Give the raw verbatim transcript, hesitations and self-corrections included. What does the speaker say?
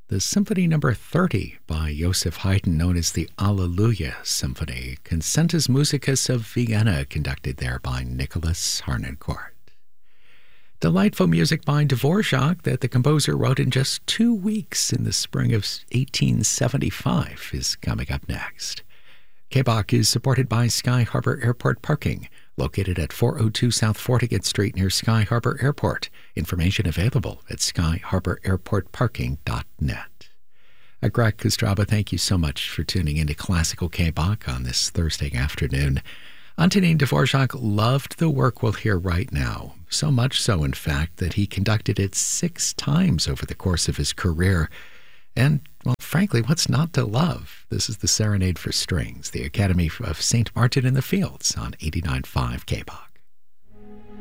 The Symphony Number thirty by Joseph Haydn, known as the Alleluia Symphony, Concertus Musicus of Vienna, conducted there by Nicholas Harnoncourt. Delightful music by Dvorak that the composer wrote in just two weeks in the spring of eighteen seventy-five is coming up next. K B O C is supported by Sky Harbor Airport Parking, located at four oh two South Fortigate Street near Sky Harbor Airport. Information available at sky harbor airport parking dot net. Uh, Greg Kostraba, thank you so much for tuning into Classical K B O C on this Thursday afternoon. Antonin Dvorak loved the work we'll hear right now, so much so, in fact, that he conducted it six times over the course of his career. And, well, frankly, what's not to love? This is the Serenade for Strings, the Academy of Saint Martin in the Fields on eighty-nine point five K B O C.